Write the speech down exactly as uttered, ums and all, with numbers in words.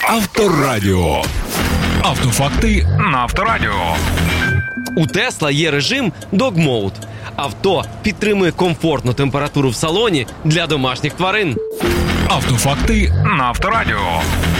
Авторадіо. Автофакти на Авторадіо. У Тесла є режим Dog Mode. Авто підтримує комфортну температуру в салоні для домашніх тварин. Автофакти на Авторадіо.